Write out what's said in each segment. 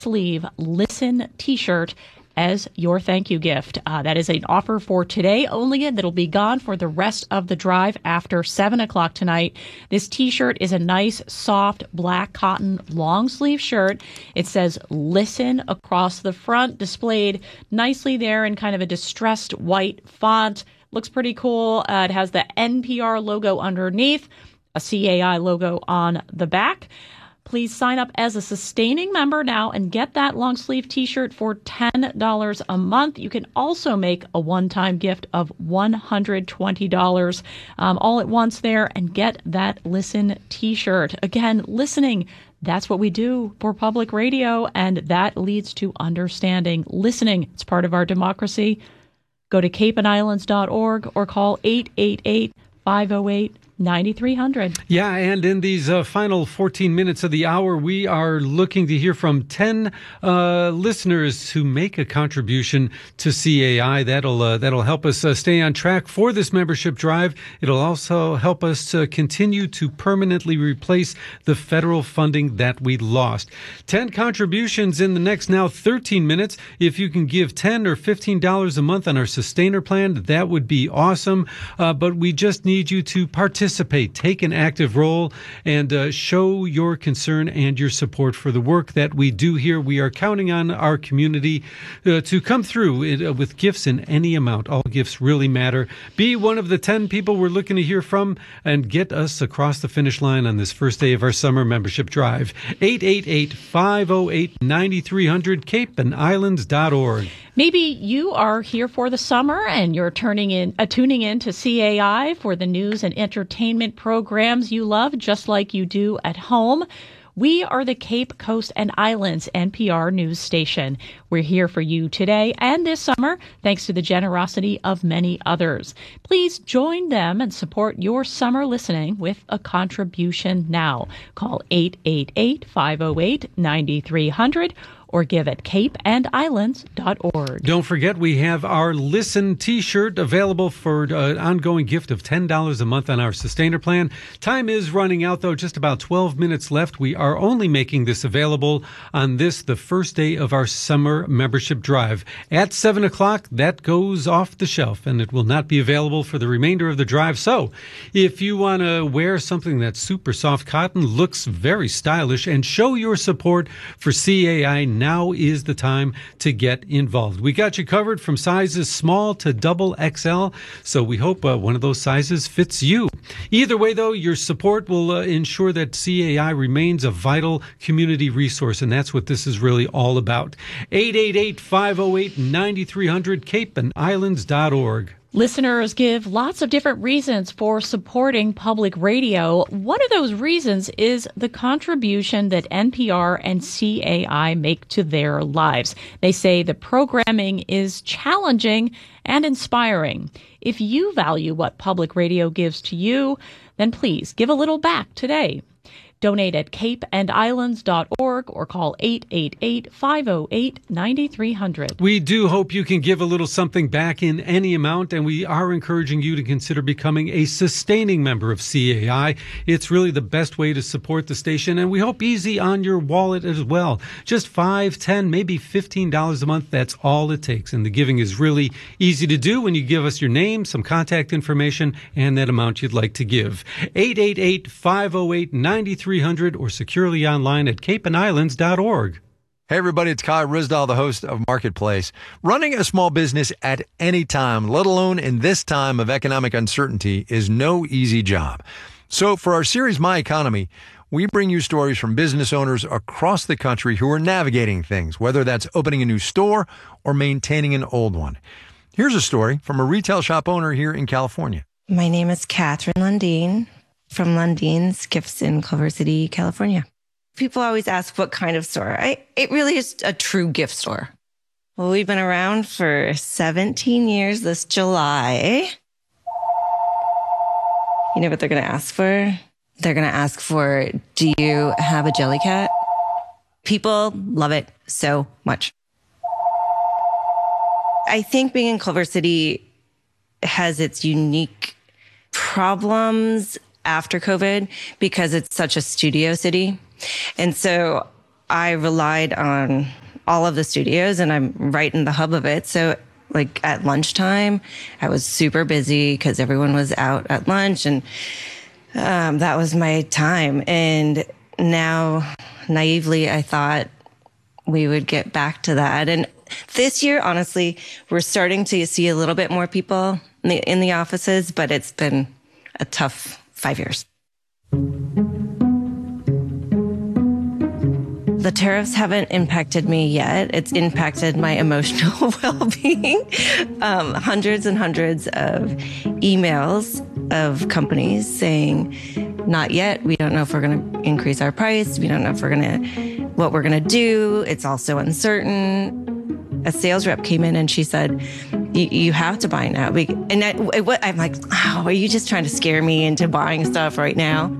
sleeve Listen t-shirt as your thank you gift. That is an offer for today only, and that'll be gone for the rest of the drive after 7 o'clock tonight. This t-shirt is a nice, soft, black cotton long sleeve shirt. It says Listen across the front, displayed nicely there in kind of a distressed white font. Looks pretty cool. It has the NPR logo underneath, a CAI logo on the back. Please sign up as a sustaining member now and get that long sleeve t-shirt for $10 a month. You can also make a one-time gift of $120 all at once there and get that Listen t-shirt. Again, listening, that's what we do for public radio, and that leads to understanding. Listening, it's part of our democracy. Go to capeandislands.org or call 888-508-9300. Yeah, and in these final 14 minutes of the hour, we are looking to hear from 10 listeners who make a contribution to CAI. That'll help us stay on track for this membership drive. It'll also help us continue to permanently replace the federal funding that we lost. 10 contributions in the next now 13 minutes. If you can give $10 or $15 a month on our sustainer plan, that would be awesome. But we just need you to participate, take an active role, and show your concern and your support for the work that we do here. We are counting on our community to come through with gifts in any amount. All gifts really matter. Be one of the 10 people we're looking to hear from and get us across the finish line on this first day of our summer membership drive. 888-508-9300, capeandislands.org. Maybe you are here for the summer and you're tuning in to CAI for the news and entertainment programs you love, just like you do at home. We are the Cape Coast and Islands NPR news station. We're here for you today and this summer, thanks to the generosity of many others. Please join them and support your summer listening with a contribution now. Call 888-508-9300 or give at capeandislands.org. Don't forget, we have our Listen t-shirt available for an ongoing gift of $10 a month on our sustainer plan. Time is running out, though. Just about 12 minutes left. We are only making this available on the first day of our summer membership drive. At 7 o'clock, that goes off the shelf, and it will not be available for the remainder of the drive. So if you want to wear something that's super soft cotton, looks very stylish, and show your support for CAI, now is the time to get involved. We got you covered from sizes small to double XL, so we hope one of those sizes fits you. Either way, though, your support will ensure that CAI remains a vital community resource, and that's what this is really all about. 888-508-9300, capeandislands.org. Listeners give lots of different reasons for supporting public radio. One of those reasons is the contribution that NPR and CAI make to their lives. They say the programming is challenging and inspiring. If you value what public radio gives to you, then please give a little back today. Donate at capeandislands.org or call 888-508-9300. We do hope you can give a little something back in any amount, and we are encouraging you to consider becoming a sustaining member of CAI. It's really the best way to support the station, and we hope easy on your wallet as well. Just $5, $10, maybe $15 a month, that's all it takes. And the giving is really easy to do when you give us your name, some contact information, and that amount you'd like to give. 888-508-9300 or securely online at capeandislands.org. Hey everybody, it's Kai Risdal, the host of Marketplace. Running a small business at any time, let alone in this time of economic uncertainty, is no easy job. So for our series, My Economy, we bring you stories from business owners across the country who are navigating things, whether that's opening a new store or maintaining an old one. Here's a story from a retail shop owner here in California. My name is Catherine Lundeen from Lundeens Gifts in Culver City, California. People always ask what kind of store. It really is a true gift store. Well, we've been around for 17 years this July. You know what they're going to ask for? They're going to ask for, do you have a Jellycat? People love it so much. I think being in Culver City has its unique problems after COVID because it's such a studio city. And so I relied on all of the studios, and I'm right in the hub of it. So like at lunchtime, I was super busy because everyone was out at lunch, and that was my time. And now, naively, I thought we would get back to that. And this year, honestly, we're starting to see a little bit more people in the offices, but it's been a tough 5 years. The tariffs haven't impacted me yet. It's impacted my emotional well-being. Hundreds and hundreds of emails of companies saying, not yet. We don't know if we're going to increase our price. We don't know if what we're going to do. It's also uncertain. A sales rep came in and she said, you have to buy now. I'm like, oh, are you just trying to scare me into buying stuff right now?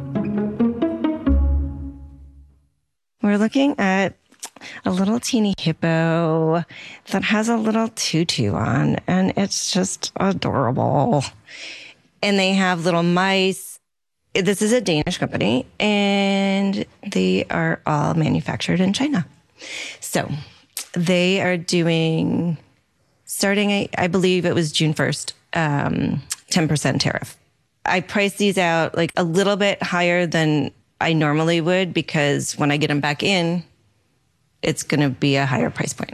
We're looking at a little teeny hippo that has a little tutu on, and it's just adorable. And they have little mice. This is a Danish company, and they are all manufactured in China. So they are doing, starting, I believe it was June 1st, 10% tariff. I priced these out like a little bit higher than I normally would, because when I get them back in, it's going to be a higher price point.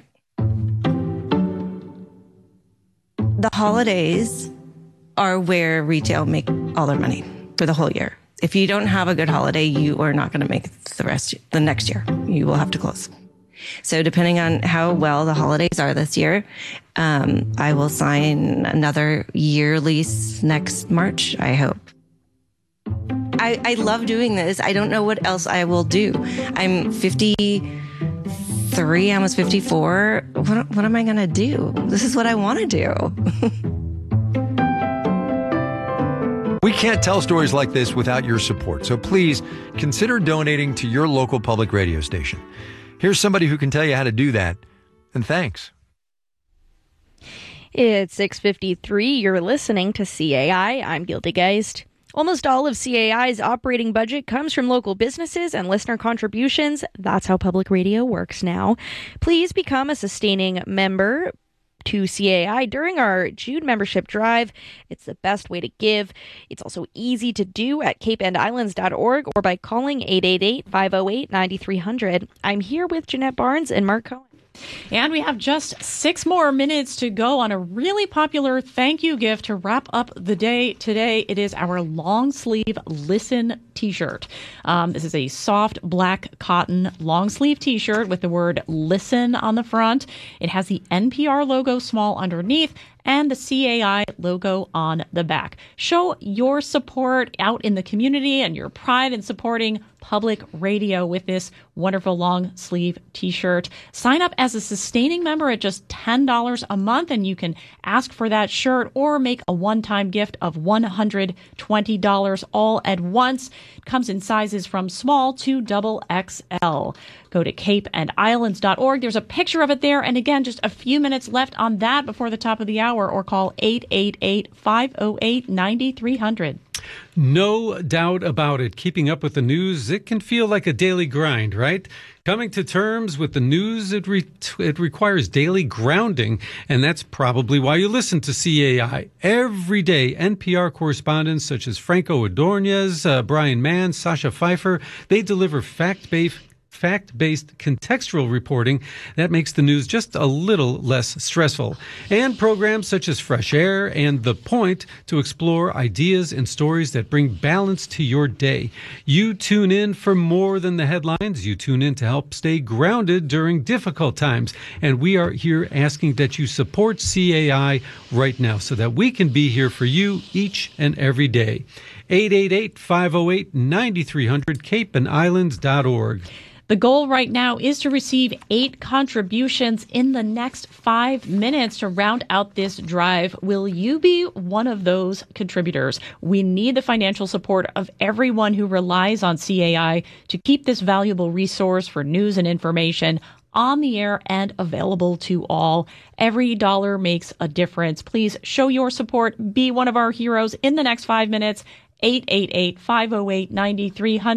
The holidays are where retail make all their money for the whole year. If you don't have a good holiday, you are not going to make the next year. You will have to close. So depending on how well the holidays are this year, I will sign another year lease next March, I hope. I love doing this. I don't know what else I will do. I'm 53, almost 54. What am I going to do? This is what I want to do. We can't tell stories like this without your support. So please consider donating to your local public radio station. Here's somebody who can tell you how to do that. And thanks. It's 6:53. You're listening to CAI. I'm Gildy Geist. Almost all of CAI's operating budget comes from local businesses and listener contributions. That's how public radio works now. Please become a sustaining member to CAI during our June membership drive. It's the best way to give. It's also easy to do at capeandislands.org or by calling 888-508-9300. I'm here with Jeanette Barnes and Mark Cohen. And we have just 6 more minutes to go on a really popular thank you gift to wrap up the day today. It is our long sleeve Listen t-shirt. This is a soft black cotton long sleeve t-shirt with the word Listen on the front. It has the NPR logo small underneath and the CAI logo on the back. Show your support out in the community and your pride in supporting public radio with this wonderful long sleeve t-shirt. Sign up as a sustaining member at just $10 a month, and you can ask for that shirt or make a one-time gift of $120 all at once. It comes in sizes from small to XXL. Go to capeandislands.org. There's a picture of it there. And again, just a few minutes left on that before the top of the hour, or call 888-508-9300. No doubt about it. Keeping up with the news, it can feel like a daily grind, right? Coming to terms with the news, it requires daily grounding, and that's probably why you listen to CAI. Every day, NPR correspondents such as Franco Ordonez, Brian Mann, Sasha Pfeiffer, they deliver fact-based contextual reporting that makes the news just a little less stressful. And programs such as Fresh Air and The Point to explore ideas and stories that bring balance to your day. You tune in for more than the headlines. You tune in to help stay grounded during difficult times. And we are here asking that you support CAI right now so that we can be here for you each and every day. 888-508-9300, capeandislands.org. The goal right now is to receive 8 contributions in the next 5 minutes to round out this drive. Will you be one of those contributors? We need the financial support of everyone who relies on CAI to keep this valuable resource for news and information on the air and available to all. Every dollar makes a difference. Please show your support. Be one of our heroes in the next 5 minutes. 888-508-9300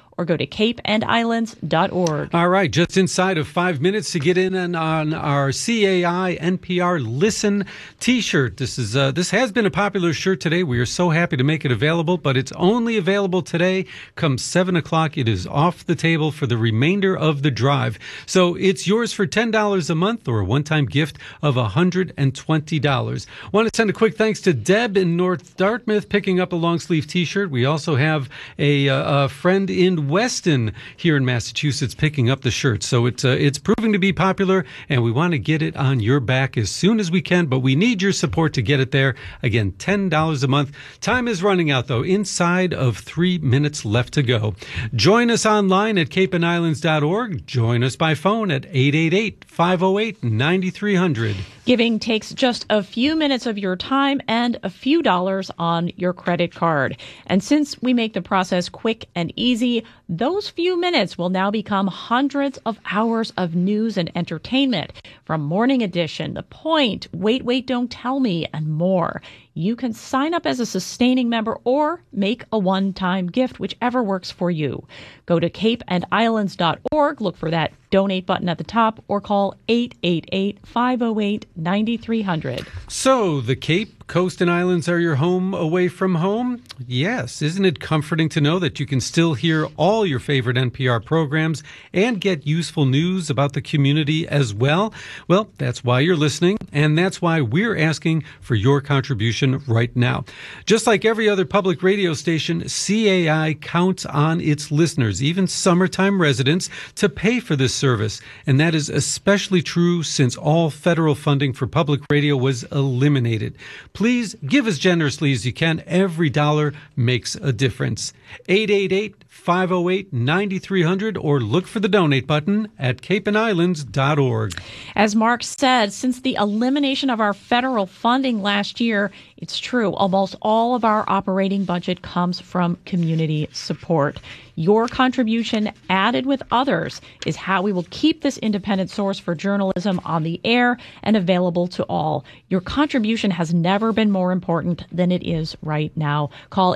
or go to capeandislands.org. All right, just inside of 5 minutes to get in on our CAI NPR Listen T-shirt. This has been a popular shirt today. We are so happy to make it available, but it's only available today. Come 7 o'clock, it is off the table for the remainder of the drive. So it's yours for $10 a month or a one-time gift of $120. Want to send a quick thanks to Deb in North Dartmouth picking up a long-sleeve T-shirt. We also have a friend in Weston here in Massachusetts picking up the shirt. So it's proving to be popular, and we want to get it on your back as soon as we can, but we need your support to get it there. Again, $10 a month. Time is running out, though. Inside of 3 minutes left to go. Join us online at capeandislands.org. Join us by phone at 888-508-9300. Giving takes just a few minutes of your time and a few dollars on your credit card. And since we make the process quick and easy, those few minutes will now become hundreds of hours of news and entertainment from Morning Edition, The Point, Wait, Wait, Don't Tell Me, and more. You can sign up as a sustaining member or make a one-time gift, whichever works for you. Go to capeandislands.org, look for that donate button at the top, or call 888-508-9300. So, the Cape, Coast, and Islands are your home away from home? Yes. Isn't it comforting to know that you can still hear all your favorite NPR programs and get useful news about the community as well? Well, that's why you're listening, and that's why we're asking for your contribution right now. Just like every other public radio station, CAI counts on its listeners, even summertime residents, to pay for this service. And that is especially true since all federal funding for public radio was eliminated. Please give as generously as you can. Every dollar makes a difference. 888-508-9300 or look for the donate button at capeandislands.org. As Mark said, since the elimination of our federal funding last year, it's true, almost all of our operating budget comes from community support. Your contribution, added with others, is how we will keep this independent source for journalism on the air and available to all. Your contribution has never been more important than it is right now. Call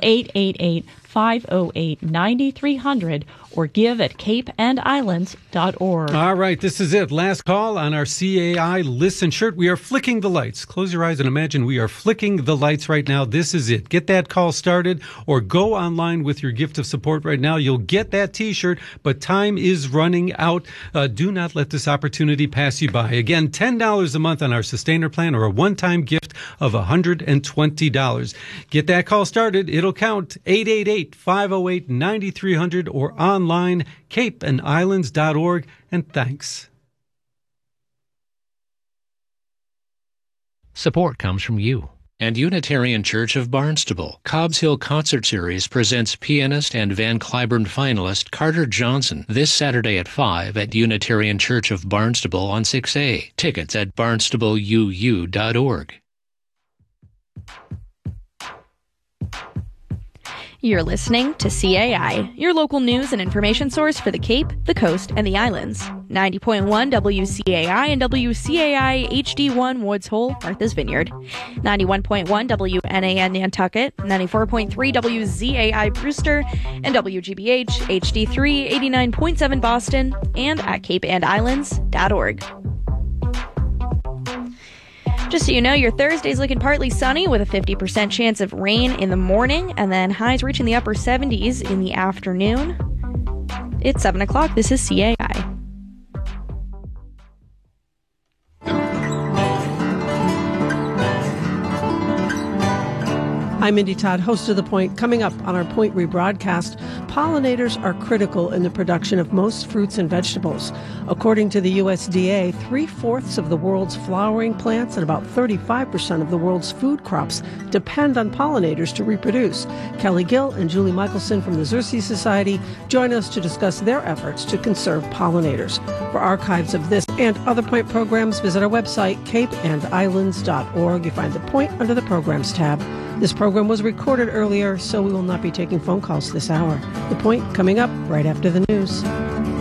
888-508-9300 or give at capeandislands.org. All right, this is it. Last call on our CAI Listen shirt. We are flicking the lights. Close your eyes and imagine we are flicking the lights right now. This is it. Get that call started or go online with your gift of support right now. You'll get that T-shirt, but time is running out. Do not let this opportunity pass you by. Again, $10 a month on our sustainer plan or a one-time gift of $120. Get that call started. It'll count. 888-508-9300 or online, capeandislands.org. And thanks. Support comes from you. And Unitarian Church of Barnstable, Cobb's Hill Concert Series presents pianist and Van Cliburn finalist Carter Johnson this Saturday at 5 at Unitarian Church of Barnstable on 6A. Tickets at barnstableuu.org. You're listening to CAI, your local news and information source for the Cape, the Coast, and the Islands. 90.1 WCAI and WCAI HD1 Woods Hole, Martha's Vineyard. 91.1 WNAN Nantucket, 94.3 WZAI Brewster, and WGBH HD3 89.7 Boston, and at capeandislands.org. Just so you know, your Thursday's looking partly sunny with a 50% chance of rain in the morning and then highs reaching the upper 70s in the afternoon. It's 7 o'clock. This is CAI. I'm Mindy Todd, host of The Point. Coming up on our Point rebroadcast, pollinators are critical in the production of most fruits and vegetables. According to the USDA, 3/4 of the world's flowering plants and about 35% of the world's food crops depend on pollinators to reproduce. Kelly Gill and Julie Michelson from the Xerces Society join us to discuss their efforts to conserve pollinators. For archives of this and other Point programs, visit our website, capeandislands.org. You find The Point under the Programs tab. This program was recorded earlier, so we will not be taking phone calls this hour. The Point coming up right after the news.